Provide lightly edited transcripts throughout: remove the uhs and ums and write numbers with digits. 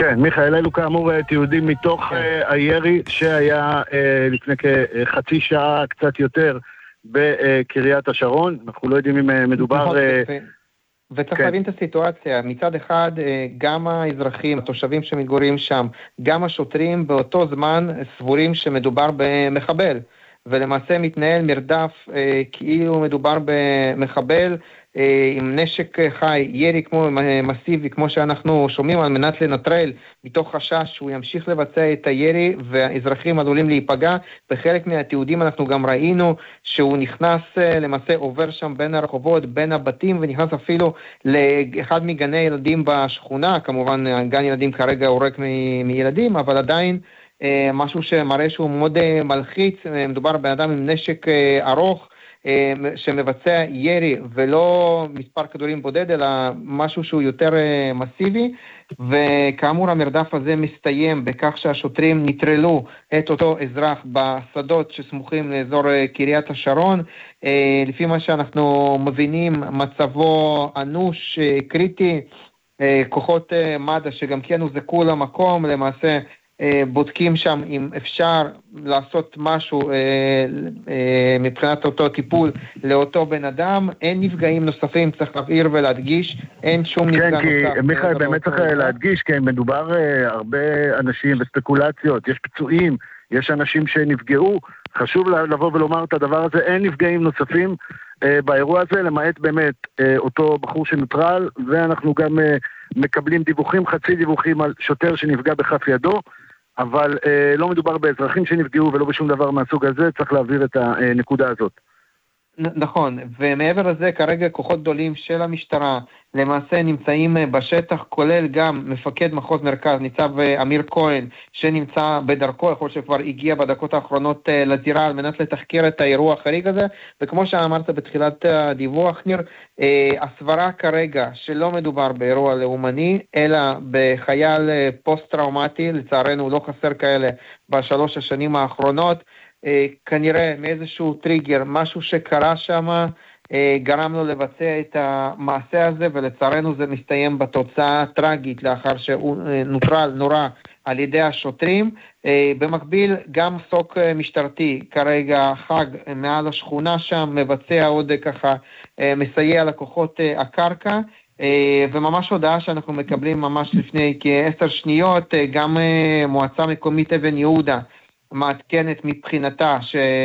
כן, מיכאל, אלו כאמור תיעודים מתוך הירי שהיה לפני כחצי שעה קצת יותר בקריית השרון. אנחנו לא יודעים אם מדובר... וצריך להבין את הסיטואציה. מצד אחד, גם האזרחים, התושבים שמתגוררים שם, גם השוטרים באותו זמן סבורים שמדובר במחבל, ולמעשה מתנהל מרדף כאילו מדובר במחבל עם נשק חי, ירי כמו מסיבי, כמו שאנחנו שומעים, על מנת לנטרל מתוך חשש שהוא ימשיך לבצע את הירי והאזרחים עלולים להיפגע. בחלק מהתיעודים אנחנו גם ראינו שהוא נכנס, למעשה עובר שם בין הרחובות, בין הבתים, ונכנס אפילו לאחד מגני ילדים בשכונה. כמובן גן ילדים כרגע הוא ריק מילדים, אבל עדיין משהו שמראה שהוא מאוד מלחיץ. מדובר באדם עם נשק ארוך שמבצע ירי, ולא מספר כדורים בודד, אלא משהו שהוא יותר מסיבי. וכאמור המרדף הזה מסתיים בכך שהשוטרים נטרלו את אותו אזרח בשדות שסמוכים לאזור קריית השרון. לפי מה שאנחנו מבינים, מצבו אנוש, קריטי. כוחות מד"א שגם כן הוזעקו למקום, למעשה בודקים שם אם אפשר לעשות משהו מבחינת אותו טיפול לאותו בן אדם. אין נפגעים נוספים, צריך להבהיר ולהדגיש, אין שום נפגע נוסף. כן, כי מיכאל באמת צריך להדגיש, כי מדובר הרבה אנשים וספקולציות, יש פצועים, יש אנשים שנפגעו. חשוב לבוא ולומר את הדבר הזה, אין נפגעים נוספים באירוע הזה, למעט באמת אותו בחור שנוטרל, ואנחנו גם מקבלים דיווחים, חצי דיווחים על שוטר שנפגע בכף ידו, אבל לא מדובר באזרחים שנפגעו ולא בשום דבר מהסוג הזה. צריך להעביר את הנקודה הזאת. נכון, ומעבר לזה כרגע כוחות גדולים של המשטרה למעשה נמצאים בשטח, כולל גם מפקד מחוז מרכז ניצב אמיר כהן שנמצא בדרכו, יכול שכבר הגיע בדקות האחרונות לזירה על מנת לתחקר את האירוע החריג הזה. וכמו שאמרת בתחילת הדיווח ניר, הסברה כרגע שלא מדובר באירוע לאומני אלא בחייל פוסט-טראומטי, לצערנו לא חסר כאלה בשלוש השנים האחרונות. כנראה מאיזשהו טריגר, משהו שקרה שם, גרם לו לבצע את המעשה הזה, ולצערנו זה מסתיים בתוצאה טרגית לאחר שהוא נוטרל נורא על ידי השוטרים. במקביל גם סוק משטרתי כרגע חג מעל השכונה שם, מבצע עוד ככה, מסייע לכוחות הקרקע. וממש הודעה שאנחנו מקבלים ממש לפני כ10 שניות, גם מועצה מקומית אבן יהודה מעדכנת מבחינתה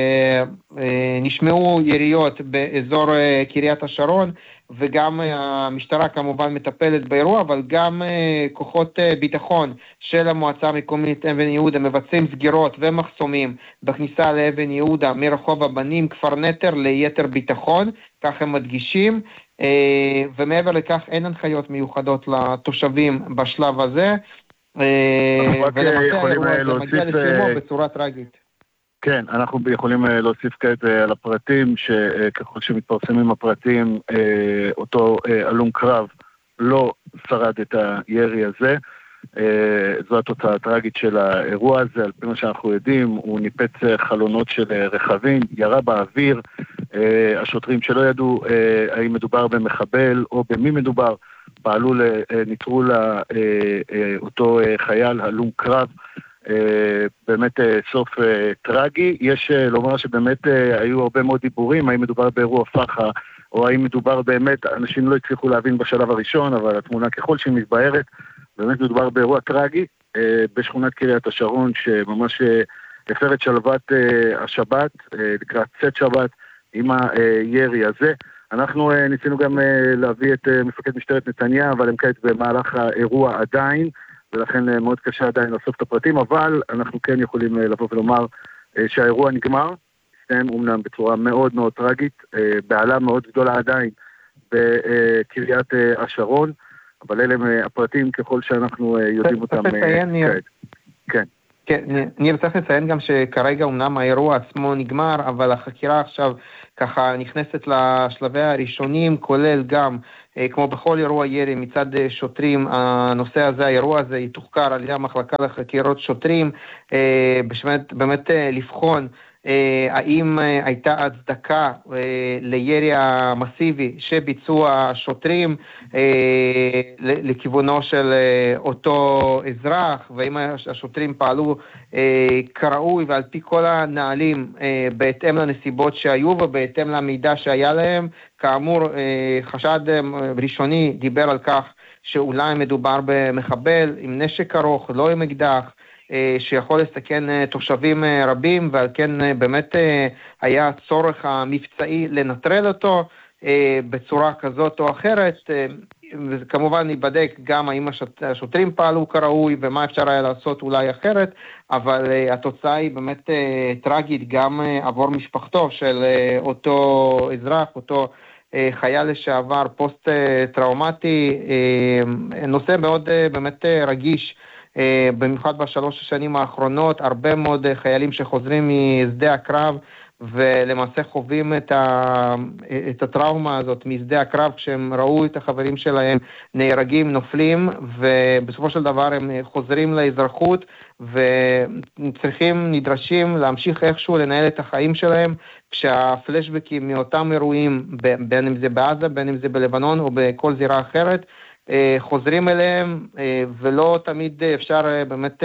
שנשמעו יריות באזור קריית השרון, וגם המשטרה כמובן מטפלת באירוע, אבל גם כוחות ביטחון של המועצה המקומית אבן יהודה מבצעים סגירות ומחסומים בכניסה לאבן יהודה מרחוב הבנים כפר נטר ליתר ביטחון, כך הם מדגישים. ומעבר לכך אין הנחיות מיוחדות לתושבים בשלב הזה. ולמעשה האירוע הזה מגיע לסיומו בצורה טרגית. כן, אנחנו יכולים להוסיף כעת על הפרטים, שככל שמתפרסמים הפרטים, אותו אלום קרב לא שרד את הירי הזה. זו התוצאה הטרגית של האירוע הזה. על פי מה שאנחנו יודעים, הוא ניפץ חלונות של רכבים, ירה באוויר. השוטרים שלא ידעו האם מדובר במחבל או במי מדובר, פעלו לנטרול אותו חייל הלום קרב. באמת סוף טרגי. יש לומר שבאמת היו הרבה מאוד דיבורים, האם מדובר באירוע פח"ע או האם מדובר באמת, אנשים לא הצליחו להבין בשלב הראשון, אבל התמונה ככל שהיא מתבהרת, באמת מדובר באירוע טרגי בשכונת קריית השרון, שממש הפר את שלוות השבת, לקראת צאת שבת עם הירי הזה. אנחנו ניסינו גם להביא את מפקד משטרת נתניה, אבל הם כעת במהלך האירוע עדיין, ולכן מאוד קשה עדיין לאסוף את הפרטים, אבל אנחנו כן יכולים לבוא ולומר שהאירוע נגמר, הסתיים אומנם בצורה מאוד מאוד טרגית, בעלה מאוד גדולה עדיין בקריית השרון, אבל אלה הם הפרטים ככל שאנחנו יודעים אותם כעת. כן. כן, אני צריך לציין גם שכרגע אמנם האירוע עצמו נגמר, אבל החקירה עכשיו ככה נכנסת לשלבי הראשונים, כולל גם, כמו בכל אירוע ירי מצד שוטרים, הנושא הזה, האירוע הזה יתוחקר על ידי המחלקה לחקירות שוטרים, באמת לבחון האם הייתה הצדקה לירי המסיבי שביצעו השוטרים לכיוונו של אותו אזרח, והאם השוטרים פעלו כראוי ועל פי כל הנהלים בהתאם לנסיבות שהיו ובהתאם למידע שהיה להם. כאמור, חשד ראשוני דיבר על כך שאולי מדובר במחבל עם נשק ארוך, לא עם אקדח, שיכול לסכן תושבים רבים, ועל כן באמת היה צורך המבצעי לנטרל אותו בצורה כזאת או אחרת. וכמובן ייבדק גם האם השוטרים פעלו כראוי ומה אפשר היה לעשות אולי אחרת, אבל התוצאה היא באמת טרגית גם עבור משפחתו של אותו אזרח, אותו חייל לשעבר פוסט טראומטי, נושא מאוד באמת רגיש, במיוחד בשלוש השנים האחרונות. הרבה מאוד חיילים שחוזרים משדה הקרב ולמעשה חווים את הטראומה הזאת משדה הקרב, כשהם ראו את החברים שלהם נהרגים, נופלים, ובסופו של דבר הם חוזרים לאזרחות וצריכים, נדרשים להמשיך איכשהו לנהל את החיים שלהם, כשהפלשבקים מאותם אירועים, בין אם זה בעזה, בין אם זה בלבנון או בכל זירה אחרת, חוזרים אליהם, ולא תמיד אפשר באמת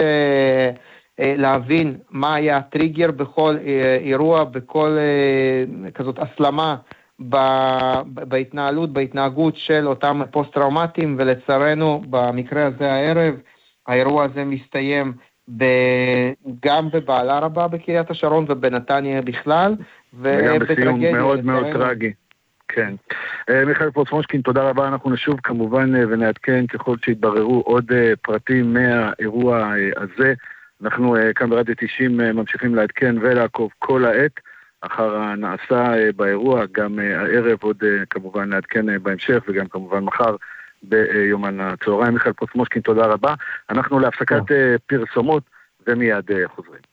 להבין מה היה הטריגר בכל אירוע, בכל כזאת הסלמה בהתנהלות, בהתנהגות של אותם פוסט-טראומטיים, ולצערנו במקרה הזה הערב, האירוע הזה מסתיים גם בבעלה רבה בקריית השרון ובנתניה בכלל, וגם בסיום מאוד מאוד טרגי. כן. מיכאל פרוסמושקין, תודה רבה. אנחנו נשוב כמובן ונעדכן ככל שהתבררו עוד פרטים מהאירוע הזה. אנחנו כאן ברדיו 90 ממשיכים לעדכן ולעקוב כל העת אחר הנעשה באירוע, גם הערב עוד כמובן לעדכן בהמשך, וגם כמובן מחר ביומן הצהריים. מיכאל פרוסמושקין, תודה רבה. אנחנו להפסקת פרסומות ומיד חוזרים.